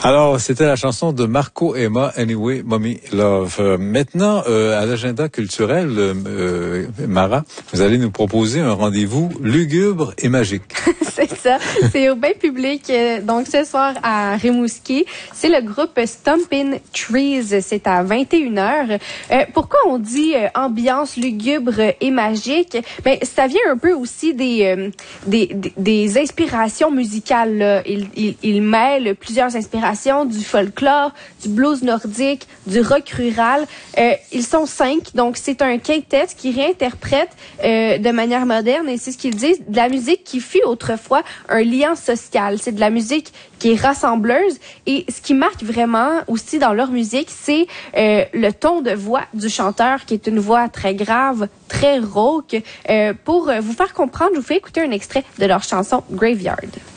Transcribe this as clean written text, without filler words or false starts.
Alors, c'était la chanson de Marco Emma, Anyway, Mommy Love. Maintenant, à l'agenda culturel, Mara, vous allez nous proposer un rendez-vous lugubre et magique. C'est ça, c'est au bain public, donc ce soir à Rimouski. C'est le groupe Stompin' Trees, c'est à 21h. Pourquoi on dit ambiance lugubre et magique? Ben, ça vient un peu aussi des inspirations musicales, là. Il mêle plusieurs inspirations, du folklore, du blues nordique, du rock rural. Ils sont 5, donc c'est un quintet qui réinterprète de manière moderne, et c'est ce qu'ils disent, de la musique qui fut autrefois un lien social. C'est de la musique qui est rassembleuse, et ce qui marque vraiment aussi dans leur musique, c'est le ton de voix du chanteur, qui est une voix très grave, très rauque. Pour vous faire comprendre, je vous fais écouter un extrait de leur chanson Graveyard.